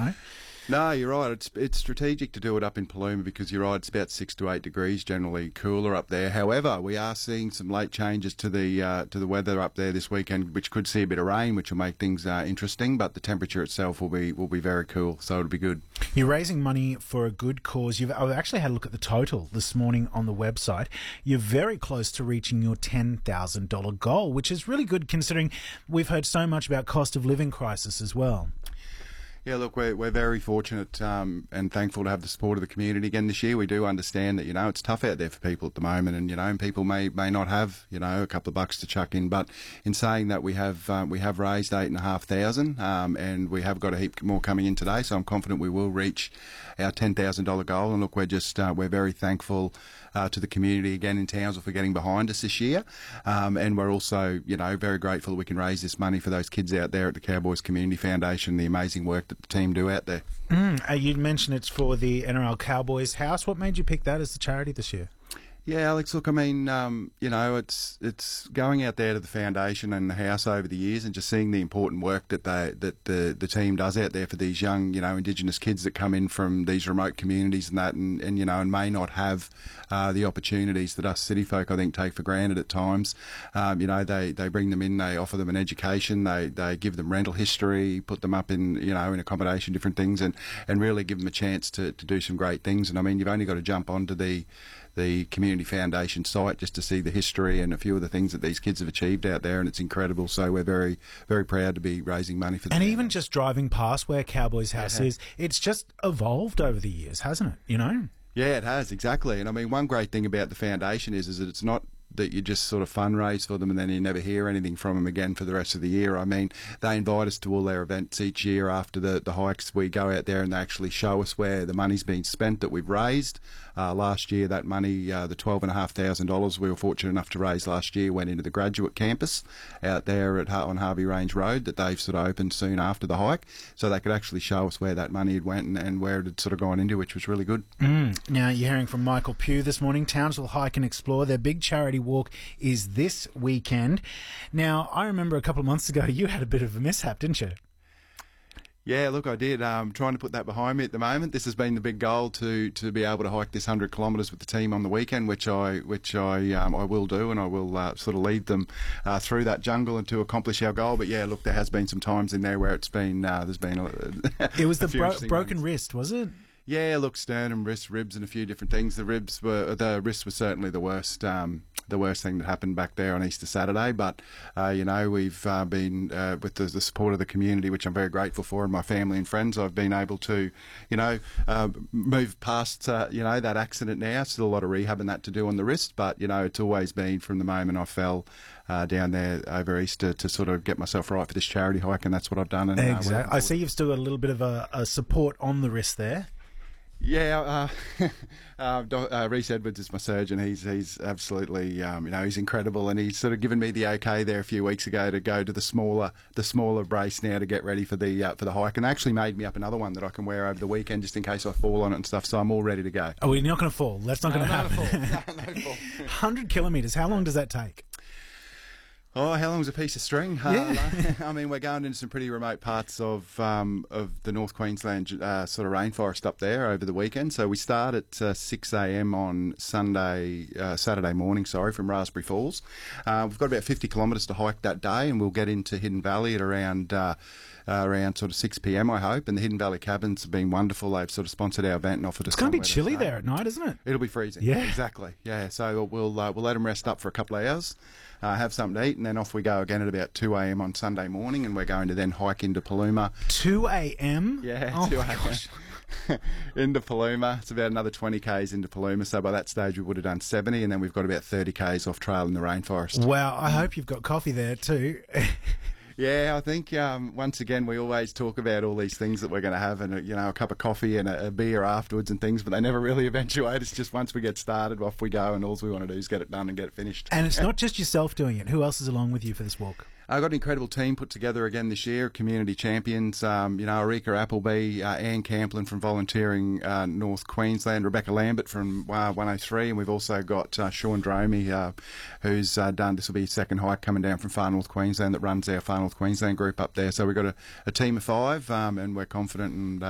know. No, you're right. It's strategic to do it up in Paluma because you're right. It's about 6 to 8 degrees, generally cooler up there. However, we are seeing some late changes to the weather up there this weekend, which could see a bit of rain, which will make things interesting. But the temperature itself will be very cool, so it'll be good. You're raising money for a good cause. I've actually had a look at the total this morning on the website. You're very close to reaching your $10,000 goal, which is really good considering we've heard so much about cost of living crisis as well. Yeah, look, we're very fortunate and thankful to have the support of the community again this year. We do understand that, it's tough out there for people at the moment and, and people may not have, a couple of bucks to chuck in. But in saying that, we have raised $8,500 and we have got a heap more coming in today. So I'm confident we will reach our $10,000 goal. And look, we're very thankful to the community again in Townsville for getting behind us this year. And we're also, very grateful that we can raise this money for those kids out there at the Cowboys Community Foundation, the amazing work that the team do out there. You mentioned it's for the NRL Cowboys House. What made you pick that as the charity this year? Yeah, Alex, look, I mean, it's going out there to the foundation and the house over the years and just seeing the important work that the team does out there for these young, Indigenous kids that come in from these remote communities and that and may not have the opportunities that us city folk, I think, take for granted at times. They bring them in, they offer them an education, they give them rental history, put them up in, in accommodation, different things and really give them a chance to do some great things. And I mean, you've only got to jump onto the Community Foundation site just to see the history and a few of the things that these kids have achieved out there, and it's incredible. So we're very, very proud to be raising money for them. And even just driving past where Cowboys House is, it's just evolved over the years, hasn't it? Yeah, it has, exactly. And I mean, one great thing about the foundation is that it's not that you just sort of fundraise for them and then you never hear anything from them again for the rest of the year. I mean, they invite us to all their events each year after the hikes. We go out there and they actually show us where the money's been spent that we've raised. Last year, that money, the $12,500 we were fortunate enough to raise last year, went into the graduate campus out there on Harvey Range Road that they've sort of opened soon after the hike. So they could actually show us where that money had went and where it had sort of gone into, which was really good. Now, you're hearing from Michael Pugh this morning. Townsville Hike and Explore, their big charity walk is this weekend. Now, I remember a couple of months ago you had a bit of a mishap, didn't you? Yeah, look, I did. Trying to put that behind me at the moment. This has been the big goal to be able to hike this 100 kilometres with the team on the weekend, which I will do, and I will sort of lead them through that jungle and to accomplish our goal. But yeah, look, there has been some times in there where it's been there's been it was the broken wrist, was it? Yeah, look, sternum, wrist, ribs, and a few different things. The wrist was certainly the worst thing that happened back there on Easter Saturday. But we've been with the support of the community, which I'm very grateful for, and my family and friends. I've been able to, move past that accident now. Still a lot of rehab and that to do on the wrist, but it's always been from the moment I fell down there over Easter to sort of get myself right for this charity hike, and that's what I've done. And, exactly. I see you've still got a little bit of a support on the wrist there. Yeah, Rhys Edwards is my surgeon. He's absolutely, he's incredible, and he's sort of given me the okay there a few weeks ago to go to the smaller brace now to get ready for the hike, and actually made me up another one that I can wear over the weekend just in case I fall on it and stuff. So I'm all ready to go. Oh, you're not going to fall. That's not going to happen. No fall. 100 kilometres. How long does that take? Oh, how long's a piece of string? Yeah. I mean, we're going into some pretty remote parts of the North Queensland sort of rainforest up there over the weekend. So we start at 6 a.m. on Saturday morning, from Raspberry Falls. We've got about 50 kilometres to hike that day, and we'll get into Hidden Valley at around sort of 6 p.m, I hope. And the Hidden Valley Cabins have been wonderful. They've sort of sponsored our event and offered us. It's going to be chilly there at night, isn't it? It'll be freezing. Yeah, exactly. Yeah, so we'll let them rest up for a couple of hours. Have something to eat, and then off we go again at about 2 a.m. on Sunday morning, and we're going to then hike into Paluma. 2 a.m? Yeah, oh 2 a.m. into Paluma. It's about another 20 k's into Paluma, so by that stage we would have done 70, and then we've got about 30 k's off trail in the rainforest. Wow, I hope you've got coffee there too. Yeah, I think once again we always talk about all these things that we're going to have, and a cup of coffee and a beer afterwards and things, but they never really eventuate. It's just once we get started, off we go, and all we want to do is get it done and get it finished. And it's not just yourself doing it. Who else is along with you for this walk? I've got an incredible team put together again this year, community champions, Erika Appleby, Anne Camplin from Volunteering North Queensland, Rebecca Lambert from 103, and we've also got Sean Dromey, who's done, this will be his second hike coming down from Far North Queensland, that runs our Far North Queensland group up there. So we've got a team of 5, and we're confident and